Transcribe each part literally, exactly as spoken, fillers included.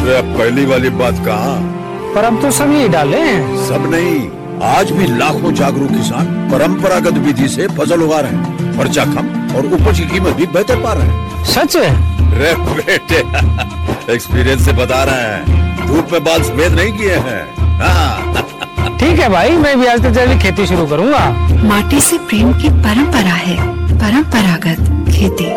अरे पहली वाली बात कहाँ, पर अब तो सब यही डाले हैं। सब नहीं, आज भी लाखों जागरूक किसान परंपरागत विधि से फसल उगा रहे हैं। खर्चा कम और उपज की कीमत भी बेहतर पा रहे हैं। सच है? रे बेटे एक्सपीरियंस से बता रहे हैं, धूप में बाल सफेद नहीं किए हैं। हाँ। ठीक है भाई, मैं भी आज से जैविक खेती शुरू करूंगा। माटी से प्रेम की परंपरा है, परंपरागत खेती।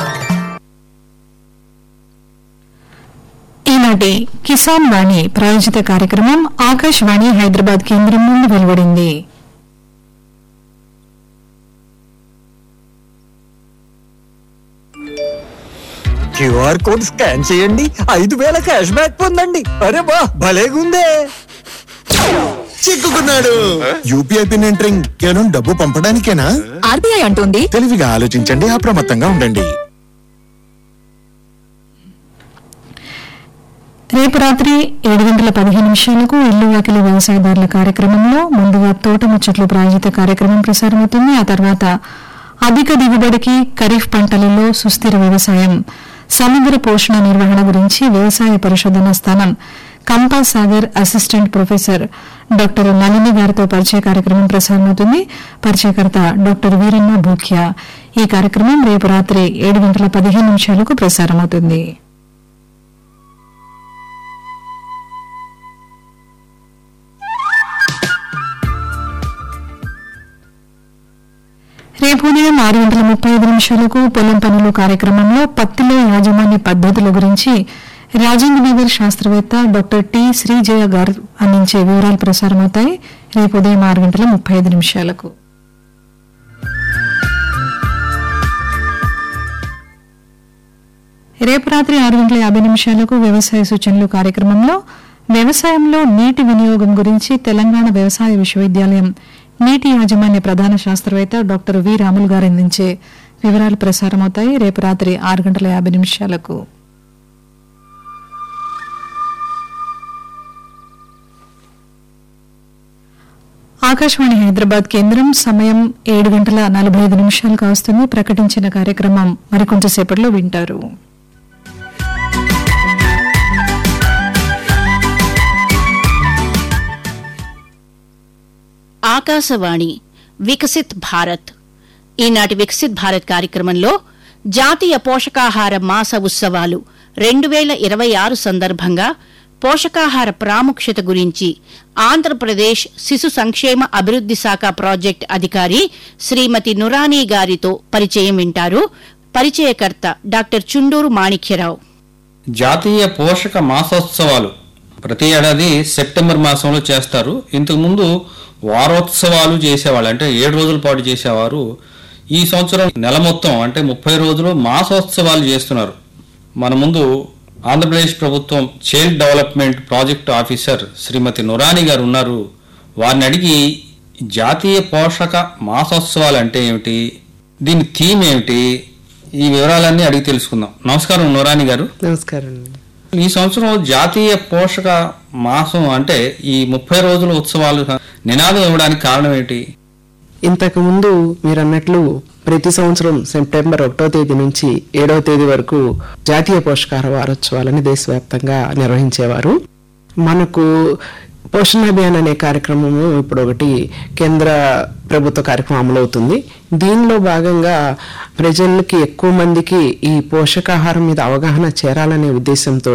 ఈనాటి కిసాన్ వాణి ప్రాయోజిత కార్యక్రమం ఆకాశవాణి హైదరాబాద్ కేంద్రం నుండి వెలువడింది. క్యూఆర్ కోడ్ స్కాన్ చేయండి, ఐదు వేల క్యాష్ బ్యాక్ పొందండి. అరే వా, భలేగుందే. చిక్కుకున్నాడు. యూపీఐ పిన్ ఎంటరింగ్ కేవలం డబ్బు పంపడానికేనా? ఆర్బీఐ అంటోంది తెలివిగా ఆలోచించండి, అప్రమత్తంగా ఉండండి. రేపు రాత్రి ఏడు గంటల పదిహేను నిమిషాలకు ఇల్లు వాకిలి వ్యవసాయదారుల కార్యక్రమంలో ముందుగా తోట ముచ్చట్లు ప్రాయోజిత కార్యక్రమం ప్రసారమవుతుంది. ఆ తర్వాత అధిక దిగుబడికి ఖరీఫ్ పంటలలో సుస్థిర వ్యవసాయం, సమగ్ర పోషణ నిర్వహణ గురించి వ్యవసాయ పరిశోధన స్థానం compass Sagar assistant professor doctor Nalini గారితో పరిచయ కార్యక్రమం ప్రసారమవుతుంది. పరిచయకర్త డాక్టర్ వీరన్న భూఖ్యా. ఈ కార్యక్రమం రేపు రాత్రి ఏడు గంటల పదిహేను నిమిషాలకు ప్రసారమవుతుంది. రేపు ఉదయం ఆరు గంటల ముప్పై ఐదు నిమిషాలకు పొలం పనులు కార్యక్రమంలో పత్తిలో యాజమాన్య పద్దతుల గురించి రాజేంద్రనగర్ శాస్త్రవేత్త డాక్టర్ టి శ్రీజయ గారు అందించే వివరాలు ప్రసారమవుతాయి. రేపు ఉదయం ఆరు గంటల ముప్పై ఐదు నిమిషాలకు. రేపు రాత్రి ఆరు గంటల యాభై నిమిషాలకు వ్యవసాయ సూచనలు కార్యక్రమంలో వ్యవసాయంలో నీటి వినియోగం గురించి తెలంగాణ వ్యవసాయ విశ్వవిద్యాలయం నీటి యాజమాన్య ప్రధాన శాస్త్రవేత్త డాక్టర్ వి రాములు గారు అందించే వివరాలు ప్రసారమవుతాయి. రేపు రాత్రి ఆరు గంటల యాభై నిమిషాలకు. ఆకాశవాణి హైదరాబాద్ కేంద్రం సమయం ఏడు గంటల నలభై ఐదు నిమిషాలు కావస్తుంది. ప్రకటించిన కార్యక్రమం మరికొంచెంసేపట్లో వింటారు. ఆకాశవాణి వికసిత్ భారత్. ఈనాటి వికసిత్ భారత్ కార్యక్రమంలో జాతీయ పోషకాహార మాస ఉత్సవాలు రెండు వేల ఇరవై ఆరు సందర్భంగా పోషకాహార ప్రాముఖ్యత గురించి ఆంధ్రప్రదేశ్ శిశు సంక్షేమ అభివృద్ది శాఖ ప్రాజెక్ట్ అధికారి శ్రీమతి నురానీ గారితో పరిచయం వింటారు. పరిచయకర్త డాక్టర్ చుండూరు మాణిక్యరావు. జాతీయ పోషక మాసోత్సవాలు ప్రతి ఏడాది సెప్టెంబర్ మాసంలో చేస్తారు. ఇంతకుముందు వారోత్సవాలు చేసేవాళ్ళు, అంటే ఏడు రోజుల పాటు చేసేవారు. ఈ సంవత్సరం నెల మొత్తం అంటే ముప్పై రోజులు మాసోత్సవాలు చేస్తున్నారు. మన ముందు ఆంధ్రప్రదేశ్ ప్రభుత్వం చైల్డ్ డెవలప్మెంట్ ప్రాజెక్ట్ ఆఫీసర్ శ్రీమతి నురానీ గారు ఉన్నారు. వారిని అడిగి జాతీయ పోషక మాసోత్సవాలు అంటే ఏమిటి, దీని థీమ్ ఏమిటి, ఈ వివరాలన్నీ అడిగి తెలుసుకుందాం. నమస్కారం నురానీ గారు. నమస్కారం. ఈ సంవత్సరం జాతీయ పోషక మాసం అంటే ఈ ముప్పై రోజుల ఉత్సవాలు నినాదం ఇవ్వడానికి కారణం ఏంటి? ఇంతకు ముందు మీరు అన్నట్లు ప్రతి సంవత్సరం సెప్టెంబర్ ఒకటో తేదీ నుంచి ఏడవ తేదీ వరకు జాతీయ పోషకాహార వారోత్సవాలని దేశవ్యాప్తంగా నిర్వహించేవారు. మనకు పోషణ అభియాన్ అనే కార్యక్రమము ఇప్పుడు ఒకటి కేంద్ర ప్రభుత్వ కార్యక్రమం అమలవుతుంది. దీనిలో భాగంగా ప్రజలకి ఎక్కువ మందికి ఈ పోషకాహారం మీద అవగాహన చేరాలనే ఉద్దేశంతో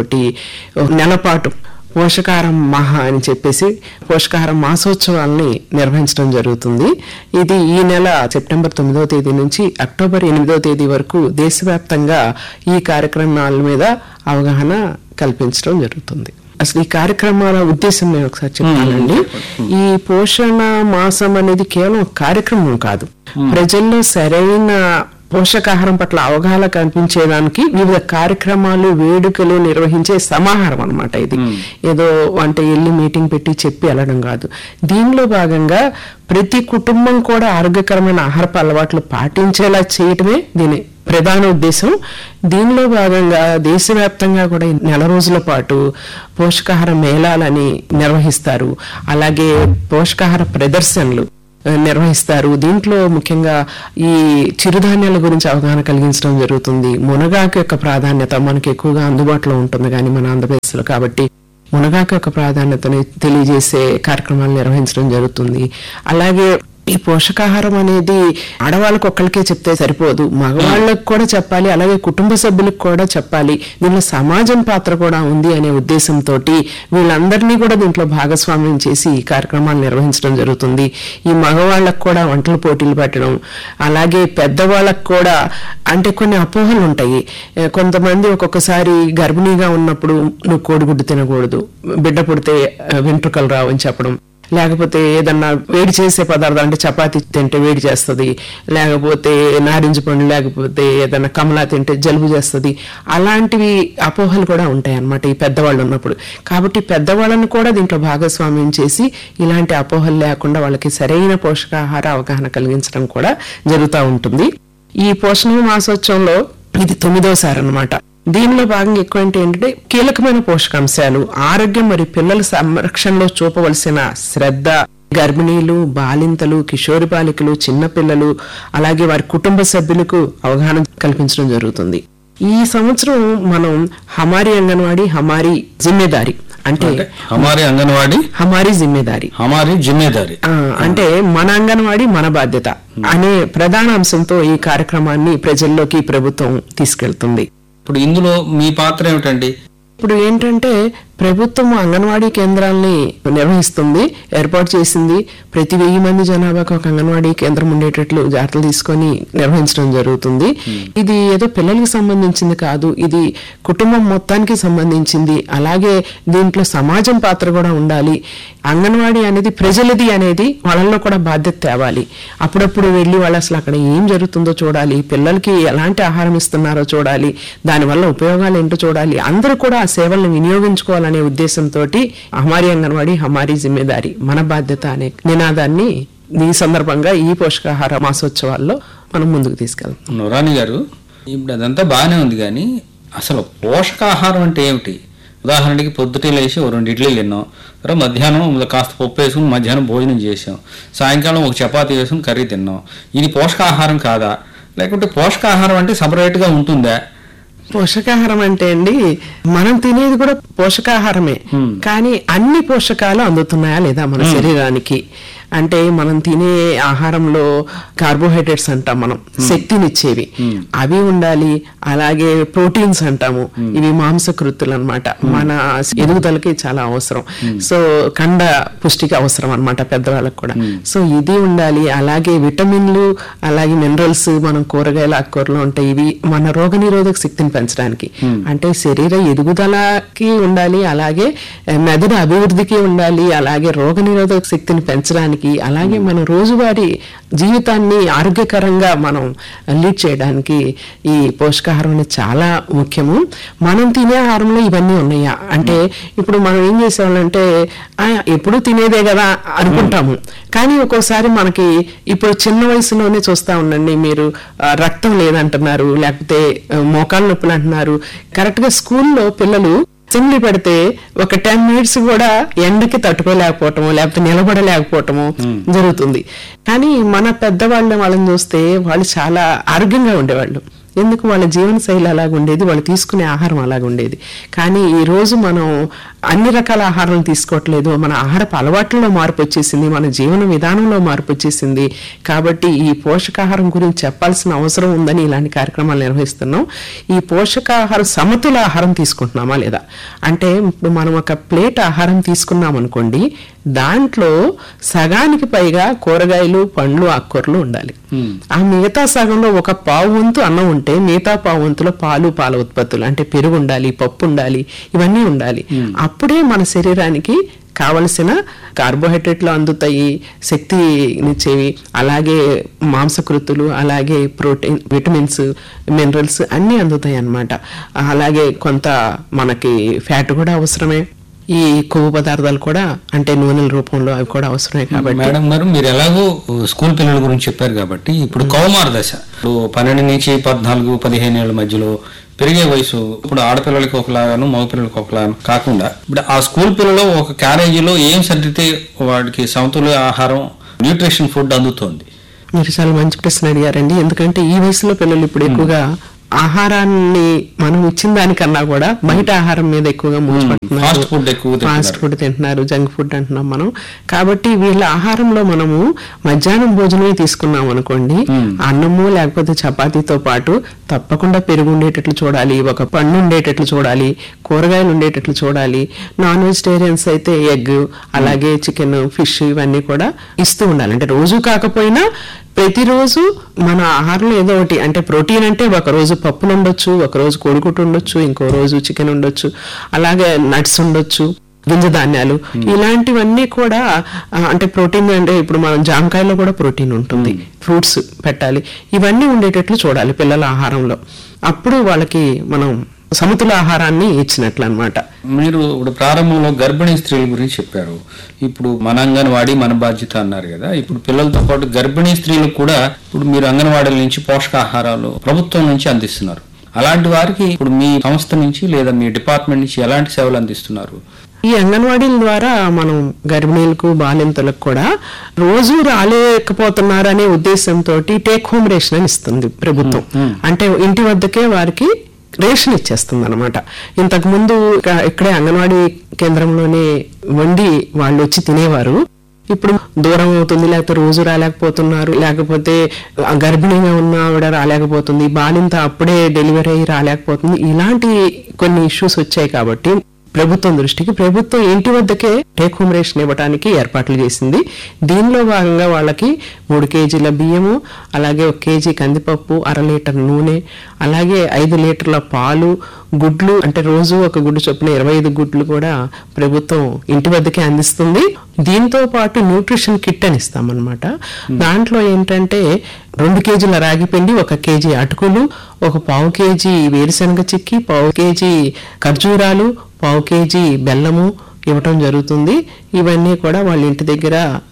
నెలపాటు పోషకాహారం మహా అని చెప్పేసి పోషకాహార మాసోత్సవాల్ని నిర్వహించడం జరుగుతుంది. ఇది ఈ నెల సెప్టెంబర్ తొమ్మిదవ తేదీ నుంచి అక్టోబర్ ఎనిమిదవ తేదీ వరకు దేశవ్యాప్తంగా ఈ కార్యక్రమాల మీద అవగాహన కల్పించడం జరుగుతుంది. అసలు ఈ కార్యక్రమాల ఉద్దేశం నేను ఒకసారి చెప్తానండి. ఈ పోషణ మాసం అనేది కేవలం కార్యక్రమం కాదు, ప్రజల్లో సరైన పోషకాహారం పట్ల అవగాహన కనిపించేదానికి వివిధ కార్యక్రమాలు వేడుకలు నిర్వహించే సమాహారం అన్నమాట. ఇది ఏదో అంటే వెళ్ళి మీటింగ్ పెట్టి చెప్పి వెళ్ళడం కాదు. దీనిలో భాగంగా ప్రతి కుటుంబం కూడా ఆరోగ్యకరమైన ఆహారపు అలవాట్లు పాటించేలా చేయటమే దీని ప్రధాన ఉద్దేశం. దీనిలో భాగంగా దేశవ్యాప్తంగా కూడా నెల రోజుల పాటు పోషకాహార మేళాలని నిర్వహిస్తారు. అలాగే పోషకాహార ప్రదర్శనలు నిర్వహిస్తారు. దీంట్లో ముఖ్యంగా ఈ చిరుధాన్యాల గురించి అవగాహన కలిగించడం జరుగుతుంది. మునగాకు యొక్క ప్రాధాన్యత మనకి ఎక్కువగా అందుబాటులో ఉంటుంది కానీ మన ఆంధ్రప్రదేశ్లో, కాబట్టి మునగాకు యొక్క ప్రాధాన్యతని తెలియజేసే కార్యక్రమాలు నిర్వహించడం జరుగుతుంది. అలాగే ఈ పోషకాహారం అనేది ఆడవాళ్ళకు ఒక్కరికే చెప్తే సరిపోదు, మగవాళ్ళకు కూడా చెప్పాలి, అలాగే కుటుంబ సభ్యులకు కూడా చెప్పాలి. దీనిలో సమాజం పాత్ర కూడా ఉంది అనే ఉద్దేశంతో వీళ్ళందరినీ కూడా దీంట్లో భాగస్వామ్యం చేసి ఈ కార్యక్రమాలు నిర్వహించడం జరుగుతుంది. ఈ మగవాళ్ళకు కూడా వంటల పోటీలు పెట్టడం, అలాగే పెద్దవాళ్ళకు కూడా అంటే కొన్ని అపోహలు ఉంటాయి. కొంతమంది ఒక్కొక్కసారి గర్భిణీగా ఉన్నప్పుడు నువ్వు కోడిగుడ్డు తినకూడదు, బిడ్డ పుడితే వెంట్రుకలు రావు అని చెప్పడం, లేకపోతే ఏదన్నా వేడి చేసే పదార్థాలు అంటే చపాతీ తింటే వేడి చేస్తుంది, లేకపోతే నారింజ పండు లేకపోతే ఏదైనా కమలా తింటే జలుబు చేస్తుంది, అలాంటివి అపోహలు కూడా ఉంటాయి అన్నమాట ఈ పెద్దవాళ్ళు ఉన్నప్పుడు. కాబట్టి పెద్దవాళ్ళను కూడా దీంట్లో భాగస్వామ్యం చేసి ఇలాంటి అపోహలు లేకుండా వాళ్ళకి సరైన పోషకాహార అవగాహన కలిగించడం కూడా జరుగుతూ ఉంటుంది. ఈ పోషణ మాసోత్సవంలో ఇది తొమ్మిదోసారి అన్నమాట. దీనిలో భాగంగా ఎక్కువ ఏంటంటే కీలకమైన పోషకాంశాలు, ఆరోగ్యం మరియు పిల్లల సంరక్షణలో చూపవలసిన శ్రద్ధ, గర్భిణీలు, బాలింతలు, కిషోరి బాలికలు, చిన్నపిల్లలు, అలాగే వారి కుటుంబ సభ్యులకు అవగాహన కల్పించడం జరుగుతుంది. ఈ సంవత్సరం మనం హమారీ అంగన్వాడీ హమారీ జిమ్మేదారి అంటే హమారీ అంగన్వాడీ హమారీ జిమ్మేదారి హమారీ జిమ్మేదారి అంటే మన అంగన్వాడీ మన బాధ్యత అనే ప్రధాన అంశంతో ఈ కార్యక్రమాన్ని ప్రజల్లోకి ప్రభుత్వం తీసుకెళ్తుంది. ఇప్పుడు ఇందులో మీ పాత్ర ఏమిటండి? ఇప్పుడు ఏంటంటే ప్రభుత్వం అంగన్వాడీ కేంద్రాలని నిర్వహిస్తుంది, ఏర్పాటు చేసింది. ప్రతి వెయ్యి మంది జనాభాకు ఒక అంగన్వాడీ కేంద్రం ఉండేటట్లు జాగ్రత్తలు తీసుకొని నిర్వహించడం జరుగుతుంది. ఇది ఏదో పిల్లలకి సంబంధించింది కాదు, ఇది కుటుంబం మొత్తానికి సంబంధించింది. అలాగే దీంట్లో సమాజం పాత్ర కూడా ఉండాలి. అంగన్వాడీ అనేది ప్రజలది అనేది వాళ్ళల్లో కూడా బాధ్యత తేవాలి. అప్పుడప్పుడు వెళ్ళి వాళ్ళు అసలు అక్కడ ఏం జరుగుతుందో చూడాలి, పిల్లలకి ఎలాంటి ఆహారం ఇస్తున్నారో చూడాలి, దానివల్ల ఉపయోగాలు ఏంటో చూడాలి, అందరూ కూడా ఆ సేవలను వినియోగించుకోవాలి అనే ఉద్దేశంతో హమారీ అంగన్వాడీ హమారీ జిమ్మేదారి మన బాధ్యత అనే నినాదాన్ని ఈ సందర్భంగా ఈ పోషకాహార మాసోత్సవాల్లో మనం ముందుకు తీసుకెళ్తాం. నురాని గారు, ఇప్పుడు అదంతా బాగానే ఉంది కానీ అసలు పోషకాహారం అంటే ఏమిటి? ఉదాహరణకి పొద్దుటే లేచి ఓ రెండు ఇడ్లీలు తిన్నాం, తర్వాత మధ్యాహ్నం కాస్త పప్పు వేసుకుని మధ్యాహ్నం భోజనం చేసాం, సాయంకాలం ఒక చపాతీ వేసుకుని కర్రీ తిన్నాం. ఇది పోషకాహారం కాదా? లేకుంటే పోషకాహారం అంటే సపరేట్గా ఉంటుందా? పోషకాహారం అంటే అండి మనం తినేది కూడా పోషకాహారమే, కానీ అన్ని పోషకాలు అందుతున్నాయా లేదా మన శరీరానికి అంటే మనం తినే ఆహారంలో కార్బోహైడ్రేట్స్ అంటాం, మనం శక్తినిచ్చేవి అవి ఉండాలి. అలాగే ప్రోటీన్స్ అంటాము, ఇవి మాంసకృతులు అన్నమాట, మన ఎదుగుదలకి చాలా అవసరం. సో కండ పుష్టికి అవసరం అన్నమాట పెద్దవాళ్ళకి కూడా. సో ఇది ఉండాలి. అలాగే విటమిన్లు, అలాగే మినరల్స్ మనం కూరగాయల ఆకుకూరలు ఉంటాయి, ఇవి మన రోగ నిరోధక శక్తిని పెంచడానికి అంటే శరీర ఎదుగుదలకి ఉండాలి, అలాగే మెదడు అభివృద్ధికి ఉండాలి, అలాగే రోగ నిరోధక శక్తిని పెంచడానికి, అలాగే మన రోజువారీ జీవితాన్ని ఆరోగ్యకరంగా మనం లీడ్ చేయడానికి ఈ పోషకాహారం అనేది చాలా ముఖ్యము. మనం తినే ఆహారంలో ఇవన్నీ ఉన్నాయా అంటే ఇప్పుడు మనం ఏం చేసేవాళ్ళంటే ఎప్పుడు తినేదే కదా అనుకుంటాము, కానీ ఒక్కోసారి మనకి ఇప్పుడు చిన్న వయసులోనే చూస్తా ఉండండి మీరు, రక్తం లేదంటున్నారు, లేకపోతే మోకాళ్ళ నొప్పులు అంటున్నారు. కరెక్ట్ గా స్కూల్లో పిల్లలు సింగ్లీ పెడితే ఒక టెన్ మినిట్స్ కూడా ఎండకి తట్టుకోలేకపోవటము, లేకపోతే నిలబడలేకపోవటము జరుగుతుంది. కానీ మన పెద్దవాళ్ళ వాళ్ళని చూస్తే వాళ్ళు చాలా ఆరోగ్యంగా ఉండేవాళ్ళు. ఎందుకు? వాళ్ళ జీవన శైలి అలాగ ఉండేది, వాళ్ళు తీసుకునే ఆహారం అలాగ ఉండేది. కానీ ఈ రోజు మనం అన్ని రకాల ఆహారం తీసుకోవట్లేదు, మన ఆహారపు అలవాట్లలో మార్పు వచ్చేసింది, మన జీవన విధానంలో మార్పు వచ్చేసింది. కాబట్టి ఈ పోషకాహారం గురించి చెప్పాల్సిన అవసరం ఉందని ఇలాంటి కార్యక్రమాలు నిర్వహిస్తున్నాం. ఈ పోషకాహారం సమతుల ఆహారం తీసుకుంటున్నామా లేదా అంటే ఇప్పుడు మనం ఒక ప్లేట్ ఆహారం తీసుకున్నాం అనుకోండి, దాంట్లో సగానికి పైగా కూరగాయలు, పండ్లు, ఆకుకూరలు ఉండాలి. ఆ మిగతా సగంలో ఒక పావు వంతు అన్నం ఉంటే మిగతా పావు వంతులో పాలు, పాల ఉత్పత్తులు అంటే పెరుగు ఉండాలి, పప్పు ఉండాలి, ఇవన్నీ ఉండాలి. అప్పుడే మన శరీరానికి కావలసిన కార్బోహైడ్రేట్లు అందుతాయి, శక్తినిచ్చేవి, అలాగే మాంసకృతులు, అలాగే ప్రోటీన్, విటమిన్స్, మినరల్స్ అన్నీ అందుతాయి అన్నమాట. అలాగే కొంత మనకి ఫ్యాట్ కూడా అవసరమే, ఈ కొవ్వు పదార్థాలు కూడా అంటే నూనెల రూపంలో అవి కూడా అవసరమే. కాబట్టి మేడం గారు, మీరు ఎలాగో స్కూల్ పిల్లల గురించి చెప్పారు కాబట్టి ఇప్పుడు కౌమార దశ, ఇప్పుడు పన్నెండు నుంచి పద్నాలుగు పదిహేను ఏళ్ళ మధ్యలో పెరిగే వయసు, ఇప్పుడు ఆడపిల్లలకి ఒకలాగాను మగపిల్లలకి ఒకలాగాను కాకుండా ఇప్పుడు ఆ స్కూల్ పిల్లలు ఒక క్యారేజీలో ఏం సర్దితే వాడికి సమతుల్య ఆహారం న్యూట్రిషన్ ఫుడ్ అందుతోంది? మీరు చాలా మంచి ప్రశ్న అడిగారండి. ఎందుకంటే ఈ వయసులో పిల్లలు ఇప్పుడు ఎక్కువగా ఆహారాన్ని మనం ఇచ్చిన దానికన్నా కూడా బయట ఆహారం మీద ఎక్కువగా మూసిపడుతున్నారు. ఫాస్ట్ ఫుడ్ ఎక్కువ ఫాస్ట్ ఫుడ్ తింటున్నారు, జంక్ ఫుడ్ అంటున్నాం మనం. కాబట్టి వీళ్ళ ఆహారంలో మనము మధ్యాహ్నం భోజనమే తీసుకున్నాం అనుకోండి, అన్నము లేకపోతే చపాతీతో పాటు తప్పకుండా పెరుగు ఉండేటట్లు చూడాలి, ఒక పండు ఉండేటట్లు చూడాలి, కూరగాయలు ఉండేటట్లు చూడాలి. నాన్ వెజిటేరియన్స్ అయితే ఎగ్, అలాగే చికెన్, ఫిష్ ఇవన్నీ కూడా ఇస్తూ ఉండాలి. అంటే రోజు కాకపోయినా ప్రతిరోజు మన ఆహారంలో ఏదో ఒకటి, అంటే ప్రోటీన్ అంటే ఒక రోజు పప్పులు ఉండొచ్చు, ఒక రోజు కోడిగుడ్డు ఉండొచ్చు, ఇంకో రోజు చికెన్ ఉండొచ్చు, అలాగే నట్స్ ఉండొచ్చు, గింజ ధాన్యాలు, ఇలాంటివన్నీ కూడా అంటే ప్రోటీన్. అంటే ఇప్పుడు మనం జామకాయలో కూడా ప్రోటీన్ ఉంటుంది, ఫ్రూట్స్ పెట్టాలి. ఇవన్నీ ఉండేటట్లు చూడాలి పిల్లల ఆహారంలో. అప్పుడు వాళ్ళకి మనం సమతుల ఆహారాన్ని ఇచ్చినట్లు అన్నమాట. మీరు ఇప్పుడు ప్రారంభంలో గర్భిణీ స్త్రీల గురించి చెప్పారు. ఇప్పుడు మన అంగన్వాడీ మన బాధ్యత అన్నారు కదా. ఇప్పుడు పిల్లలతో పాటు గర్భిణీ స్త్రీలకు కూడా ఇప్పుడు మీరు అంగన్వాడీల నుంచి పోషకాహారాలు ప్రభుత్వం నుంచి అందిస్తున్నారు. అలాంటి వారికి ఇప్పుడు మీ సంస్థ నుంచి లేదా మీ డిపార్ట్మెంట్ నుంచి ఎలాంటి సేవలు అందిస్తున్నారు? ఈ అంగన్వాడీల ద్వారా మనం గర్భిణీలకు, బాలింతలకు కూడా రోజు రాలేకపోతున్నారు అనే ఉద్దేశంతో టేక్ హోమ్ రేషన్ అని ఇస్తుంది ప్రభుత్వం. అంటే ఇంటి వద్దకే వారికి రేషన్ ఇచ్చేస్తుంది అనమాట. ఇంతకు ముందు ఇక్కడే అంగన్వాడీ కేంద్రంలోనే వండి వాళ్ళు వచ్చి తినేవారు. ఇప్పుడు దూరం అవుతుంది, లేకపోతే రోజు రాలేకపోతున్నారు, లేకపోతే గర్భిణీగా ఉన్న ఆవిడ రాలేకపోతుంది, బాలింత అప్పుడే డెలివరీ అయ్యి రాలేకపోతుంది, ఇలాంటి కొన్ని ఇష్యూస్ వచ్చాయి. కాబట్టి ప్రభుత్వం దృష్టికి ప్రభుత్వం ఇంటి వద్దకే టేక్ హోమ్ రేషన్ ఇవ్వడానికి ఏర్పాట్లు చేసింది. దీనిలో భాగంగా వాళ్ళకి మూడు కేజీల బియ్యము, అలాగే ఒక కేజీ కందిపప్పు, అర లీటర్ నూనె, అలాగే ఐదు లీటర్ల పాలు, గుడ్లు, అంటే రోజు ఒక గుడ్డు చొప్పున ఇరవై ఐదు గుడ్లు కూడా ప్రభుత్వం ఇంటి వద్దకే అందిస్తుంది. దీంతో పాటు న్యూట్రిషన్ కిట్ అని ఇస్తామన్నమాట. దాంట్లో ఏంటంటే రెండు కేజీల రాగి పిండి, ఒక కేజీ అటుకులు, ఒక పావు కేజీ వేరుశనగ చిక్కి, పావు కేజీ ఖర్జూరాలు, పావు కేజీ బెల్లము ఇవ్వటం జరుగుతుంది. ఇవన్నీ కూడా వాళ్ళ ఇంటి దగ్గర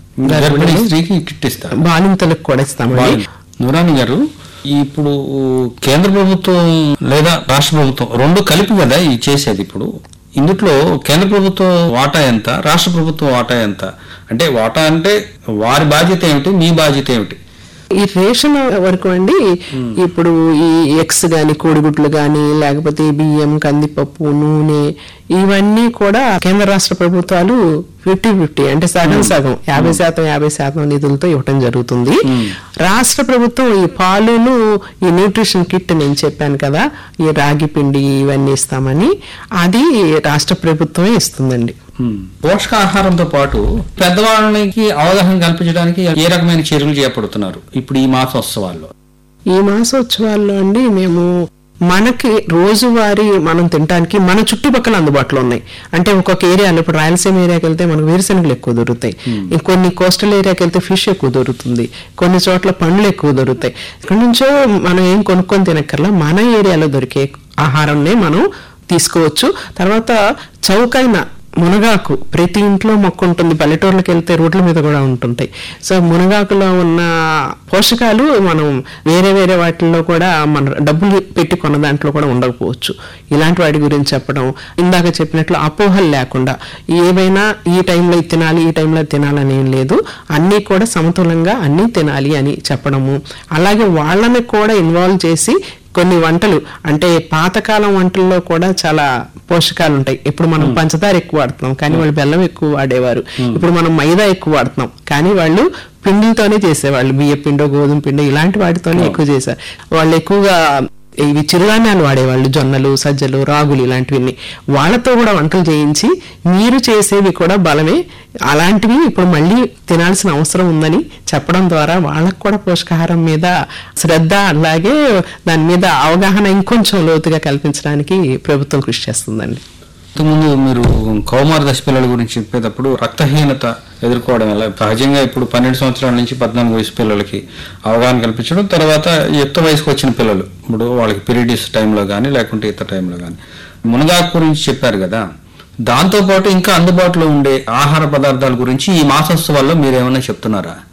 బాలింతలకు కూడా ఇస్తామండి. నూరాని గారు, ఇప్పుడు కేంద్ర ప్రభుత్వం లేదా రాష్ట్ర ప్రభుత్వం రెండు కలిపి కదా ఇది చేసేది. ఇప్పుడు ఇందులో కేంద్ర ప్రభుత్వం వాటా ఎంత, రాష్ట్ర ప్రభుత్వం వాటా ఎంత? అంటే వాటా అంటే వారి బాధ్యత ఏమిటి, మీ బాధ్యత ఏమిటి? ఈ రేషన్ వరకు అండి, ఇప్పుడు ఈ ఎగ్స్ గాని, కోడిగుడ్లు గాని, లేకపోతే బియ్యం, కందిపప్పు, నూనె, ఇవన్నీ కూడా కేంద్ర రాష్ట్ర ప్రభుత్వాలు ఫిఫ్టీ ఫిఫ్టీ అంటే సగం సగం యాభై శాతం యాభై శాతం నిధులతో ఇవ్వటం జరుగుతుంది. రాష్ట్ర ప్రభుత్వం ఈ పాలును, ఈ న్యూట్రిషన్ కిట్ నేను చెప్పాను కదా, ఈ రాగి పిండి ఇవన్నీ ఇస్తామని, అది రాష్ట్ర ప్రభుత్వమే ఇస్తుందండి. పోషకాహారంతో పాటు పెద్దవాళ్ళకి అవగాహన కల్పించడానికి ఏ రకమైన చర్యలు చేపడుతున్నారు ఇప్పుడు ఈ మాసోత్సవాల్లో? ఈ మాసోత్సవాల్లో అండి మేము మనకి రోజువారీ మనం తినడానికి మన చుట్టుపక్కల అందుబాటులో ఉన్నాయి. అంటే ఒక్కొక్క ఏరియాలో, ఇప్పుడు రాయలసీమ ఏరియాకి వెళ్తే మనకు వేరుశనగలు ఎక్కువ దొరుకుతాయి, ఇంకొన్ని కోస్టల్ ఏరియాకి వెళ్తే ఫిష్ ఎక్కువ దొరుకుతుంది, కొన్ని చోట్ల పండ్లు ఎక్కువ దొరుకుతాయి. ఇక్కడ నుంచో మనం ఏం కొనుక్కొని తినక్కర్లా, మన ఏరియాలో దొరికే ఆహారాన్నే మనం తీసుకోవచ్చు. తర్వాత చౌకైన మునగాకు ప్రతి ఇంట్లో మొక్క ఉంటుంది, పల్లెటూర్లకు వెళ్తే రోడ్ల మీద కూడా ఉంటుంటాయి. సో మునగాకులో ఉన్న పోషకాలు మనం వేరే వేరే వాటిల్లో కూడా మన డబ్బులు పెట్టి కొన్న దాంట్లో కూడా ఉండకపోవచ్చు. ఇలాంటి వాటి గురించి చెప్పడం, ఇందాక చెప్పినట్లు అపోహలు లేకుండా ఏవైనా ఈ టైంలో తినాలి, ఈ టైంలో తినాలని ఏం లేదు, అన్నీ కూడా సమతులంగా అన్నీ తినాలి అని చెప్పడము. అలాగే వాళ్ళని కూడా ఇన్వాల్వ్ చేసి కొన్ని వంటలు, అంటే పాతకాలం వంటల్లో కూడా చాలా పోషకాలు ఉంటాయి. ఇప్పుడు మనం పంచదార ఎక్కువ వాడుతున్నాం, కానీ వాళ్ళు బెల్లం ఎక్కువ వాడేవారు. ఇప్పుడు మనం మైదా ఎక్కువ వాడుతున్నాం, కానీ వాళ్ళు పిండితోనే చేసేవాళ్ళు, బియ్య పిండో గోధుమ పిండో ఇలాంటి వాటితోనే ఎక్కువ చేశారు. వాళ్ళు ఎక్కువగా ఇవి చిరుధాన్యాలు వాడేవాళ్ళు, జొన్నలు, సజ్జలు, రాగులు ఇలాంటివన్నీ. వాళ్ళతో కూడా వంటలు చేయించి మీరు చేసేవి కూడా బలమే, అలాంటివి ఇప్పుడు మళ్ళీ తినాల్సిన అవసరం ఉందని చెప్పడం ద్వారా వాళ్ళకు కూడా పోషకాహారం మీద శ్రద్ధ, అలాగే దాని మీద అవగాహన ఇంకొంచెం లోతుగా కల్పించడానికి ప్రభుత్వం కృషి చేస్తుందండి. ఇంతకుముందు మీరు కౌమార దశ పిల్లల గురించి చెప్పేటప్పుడు రక్తహీనత ఎదుర్కోవడం ఎలా, సహజంగా ఇప్పుడు పన్నెండు సంవత్సరాల నుంచి పద్నాలుగు వయసు పిల్లలకి అవగాహన కల్పించడం, తర్వాత యుక్త వయసుకు వచ్చిన పిల్లలు ఇప్పుడు వాళ్ళకి పీరియడ్స్ టైంలో కానీ లేకుంటే ఇతర టైంలో కానీ మునగాకు గురించి చెప్పారు కదా, దాంతోపాటు ఇంకా అందుబాటులో ఉండే ఆహార పదార్థాల గురించి ఈ మాసోత్సవాల్లో మీరు ఏమైనా చెప్తున్నారా?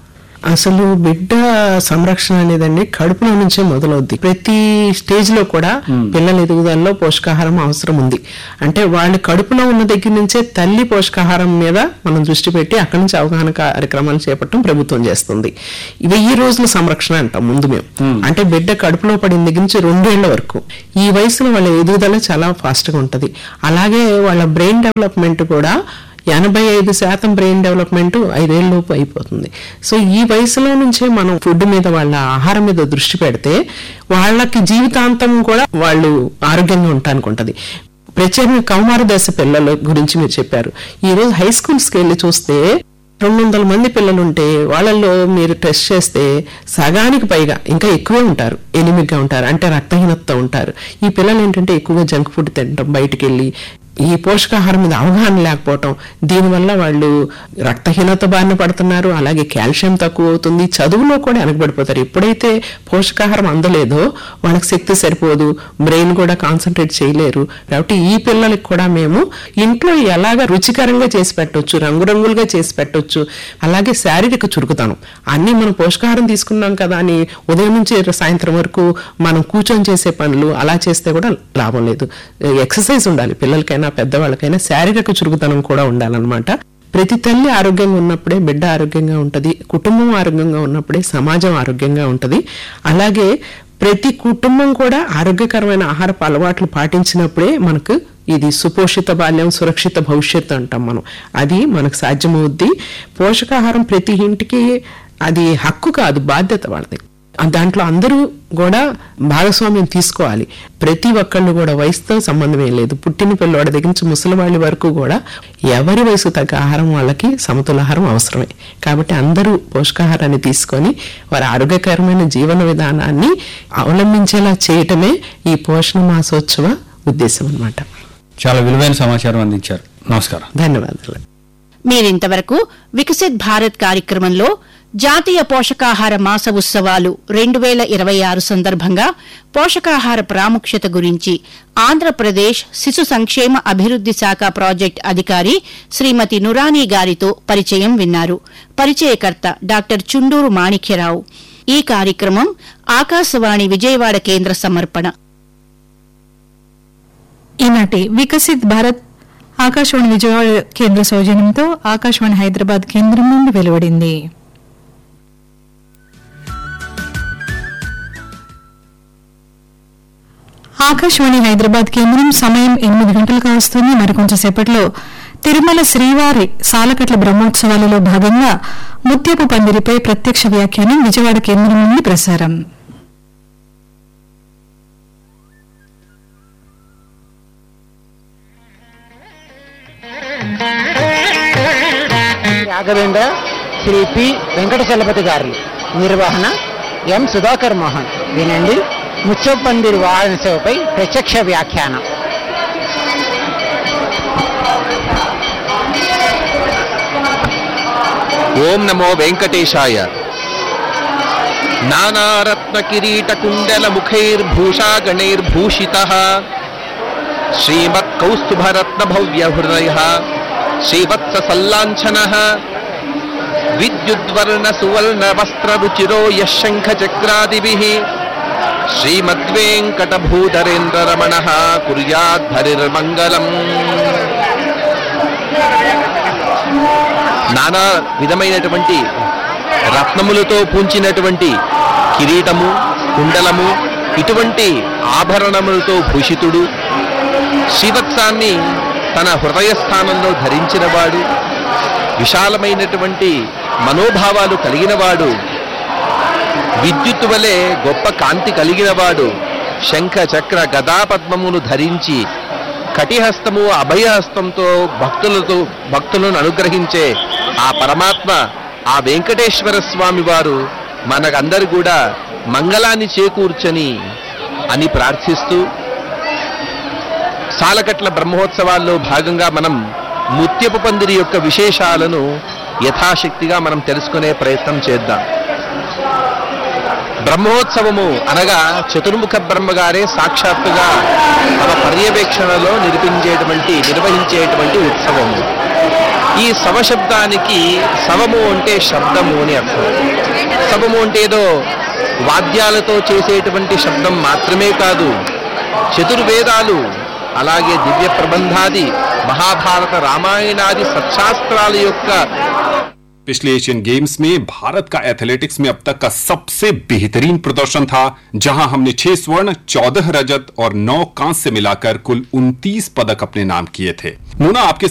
అసలు బిడ్డ సంరక్షణ అనేదండి కడుపులో నుంచే మొదలవుద్ది. ప్రతి స్టేజ్ లో కూడా పిల్లల ఎదుగుదలలో పోషకాహారం అవసరం ఉంది. అంటే వాళ్ళ కడుపులో ఉన్న దగ్గర నుంచే తల్లి పోషకాహారం మీద మనం దృష్టి పెట్టి అక్కడి నుంచి అవగాహన కార్యక్రమాలు చేపట్టడం ప్రభుత్వం చేస్తుంది. వెయ్యి రోజుల సంరక్షణ అంటాం ముందు మేము. అంటే బిడ్డ కడుపులో పడిన దగ్గర నుంచి రెండేళ్ల వరకు ఈ వయసులో వాళ్ళ ఎదుగుదల చాలా ఫాస్ట్ గా ఉంటది. అలాగే వాళ్ళ బ్రెయిన్ డెవలప్మెంట్ కూడా ఎనభై ఐదు శాతం బ్రెయిన్ డెవలప్మెంట్ ఐదేళ్ల లోపు అయిపోతుంది. సో ఈ వయసులో నుంచే మనం ఫుడ్ మీద వాళ్ళ ఆహారం మీద దృష్టి పెడితే వాళ్ళకి జీవితాంతం కూడా వాళ్ళు ఆరోగ్యంగా ఉండటానికి ఉంటది. ప్రత్యేకంగా కౌమార దశ పిల్లల గురించి మీరు చెప్పారు. ఈ రోజు హై స్కూల్స్కి వెళ్ళి చూస్తే రెండు వందల మంది పిల్లలుంటే వాళ్ళల్లో మీరు టెస్ట్ చేస్తే సగానికి పైగా ఇంకా ఎక్కువే ఉంటారు, ఎనిమిదిగా ఉంటారు, అంటే రక్తహీనతతో ఉంటారు. ఈ పిల్లలు ఏంటంటే ఎక్కువగా జంక్ ఫుడ్ తినడం, బయటికి వెళ్ళి ఈ పోషకాహారం మీద అవగాహన లేకపోవటం, దీనివల్ల వాళ్ళు రక్తహీనత బారిన పడుతున్నారు. అలాగే కాల్షియం తక్కువ అవుతుంది, చదువులో కూడా వెనకబడిపోతారు. ఎప్పుడైతే పోషకాహారం అందలేదో వాళ్ళకి శక్తి సరిపోదు, బ్రెయిన్ కూడా కాన్సన్ట్రేట్ చేయలేరు. కాబట్టి ఈ పిల్లలకి కూడా మేము ఇంట్లో ఎలాగ రుచికరంగా చేసి పెట్టొచ్చు, రంగురంగులుగా చేసి పెట్టొచ్చు, అలాగే శారీరక చురుకుతనం అన్ని మనం పోషకాహారం తీసుకున్నాం కదా అని ఉదయం నుంచి సాయంత్రం వరకు మనం కూర్చొని చేసే పనులు అలా చేస్తే కూడా లాభం లేదు. ఎక్సర్సైజ్ ఉండాలి పిల్లలకైనా పెద్దవాళ్ళకైనా, శారీరక చురుకుతనం కూడా ఉండాలన్నమాట. ప్రతి తల్లి ఆరోగ్యంగా ఉన్నప్పుడే బిడ్డ ఆరోగ్యంగా ఉంటది, కుటుంబం ఆరోగ్యంగా ఉన్నప్పుడే సమాజం ఆరోగ్యంగా ఉంటది. అలాగే ప్రతి కుటుంబం కూడా ఆరోగ్యకరమైన ఆహారపు అలవాట్లు పాటించినప్పుడే మనకు ఇది సుపోషిత బాల్యం, సురక్షిత భవిష్యత్తు అంటాం మనం, అది మనకు సాధ్యమవుద్ది. పోషకాహారం ప్రతి ఇంటికి అది హక్కు కాదు, బాధ్యత వాళ్ళది. దాంట్లో అందరూ కూడా భాగస్వామ్యం తీసుకోవాలి. ప్రతి ఒక్కళ్ళు కూడా వయసుతో సంబంధమే లేదు, పుట్టిన పిల్లవాడి దగ్గర నుంచి ముసలి వాళ్ళ వరకు కూడా ఎవరి వయసు తగ్గ ఆహారం వాళ్ళకి సమతులాహారం అవసరమే. కాబట్టి అందరూ పోషకాహారాన్ని తీసుకొని వారి ఆరోగ్యకరమైన జీవన విధానాన్ని అవలంబించేలా చేయటమే ఈ పోషణ మాసోత్సవ ఉద్దేశం అన్నమాట. చాలా విలువైన సమాచారం అందించారు. నమస్కారం. ధన్యవాదాలు. మీరింతవరకు వికసిత్ భారత్ కార్యక్రమంలో జాతీయ పోషకాహార మాస ఉత్సవాలు రెండు వేల ఇరవై ఆరు సందర్భంగా పోషకాహార ప్రాముఖ్యత గురించి ఆంధ్రప్రదేశ్ శిశు సంక్షేమ అభివృద్ది శాఖ ప్రాజెక్ట్ అధికారి శ్రీమతి నురానీ గారితో పరిచయం విన్నారు. పరిచయకర్త డాక్టర్ చుండూరు మాణిక్యరావు. ఈ కార్యక్రమం ఆకాశవాణి విజయవాడ కేంద్ర సమర్పణ. ఈనాటి వికసిత్ భారత్ ఆకాశవాణి విజయవాడ కేంద్ర సౌజన్యంతో ఆకాశవాణి హైదరాబాద్ కేంద్రం నుండి వెలువడింది. ఆకాశవాణి హైదరాబాద్ కేంద్రం సమయం ఎనిమిది గంటలకు వస్తుంది. మరికొంచెం సేపట్లో తిరుమల శ్రీవారి సాలకట్ల బ్రహ్మోత్సవాలలో భాగంగా ముత్యపు పందిరిపై ప్రత్యక్ష వ్యాఖ్యానం విజయవాడ కేంద్రం నుండి ప్రసారం. రాఘవేంద్ర శ్రీ పి వెంకట చలపతి గారి నిర్వహణ ఎం సుధాకర్ మోహన్. వినండి ముచ్చప్పందిరి వాహన సేవపై ప్రత్యక్ష వ్యాఖ్యానం. ఓం నమో వెంకటేశాయ. నానారత్న కిరీట కుండల ముఖైర్భూషాగణైర్భూషితః శ్రీమత్ కౌస్తుభరత్న భవ్య హృదయః శ్రీవత్స సల్లాంఛనః విద్యుద్వర్ణ సువర్ణ వస్త్ర రుచిరో యశంఖ చక్రాదిభిః శ్రీమద్వేంకటభూధరేంద్ర రమణః కుర్యాద్ధరిర్మంగళం. నానా విధమైనటువంటి రత్నములతో పూంచినటువంటి కిరీటము, కుండలము, ఇటువంటి ఆభరణములతో భూషితుడు, శ్రీవత్సాన్ని తన హృదయ స్థానంలో ధరించినవాడు, విశాలమైనటువంటి మనోభావాలు కలిగినవాడు, విద్యుత్ వలె గొప్ప కాంతి కలిగినవాడు, శంఖ చక్ర గదాపద్మమును ధరించి కటిహస్తము అభయహస్తంతో భక్తులతో భక్తులను అనుగ్రహించే ఆ పరమాత్మ, ఆ వెంకటేశ్వర స్వామి వారు మనకందరు కూడా మంగళాన్ని చేకూర్చని అని ప్రార్థిస్తూ, సాలకట్ల బ్రహ్మోత్సవాల్లో భాగంగా మనం ముత్యపు పందిరి యొక్క విశేషాలను యథాశక్తిగా మనం తెలుసుకునే ప్రయత్నం చేద్దాం. బ్రహ్మోత్సవము అనగా చతుర్ముఖ బ్రహ్మగారే సాక్షాత్తుగా తమ పర్యవేక్షణలో నిర్మించేటువంటి నిర్వహించేటువంటి ఉత్సవము. ఈ శవశబ్దానికి శవము అంటే శబ్దము అని అర్థం. ఉత్సవము అంటే ఏదో వాద్యాలతో చేసేటువంటి శబ్దం మాత్రమే కాదు, చతుర్వేదాలు అలాగే దివ్య ప్రబంధాది మహాభారత రామాయణాది సత్శాస్త్రాల యొక్క पिछले एशियन गेम्स में भारत का एथलेटिक्स में अब तक का सबसे बेहतरीन प्रदर्शन था, जहां हमने छह स्वर्ण, चौदह रजत और नौ कांस्य मिलाकर कुल उनतीस पदक अपने नाम किए थे। मोना, आपके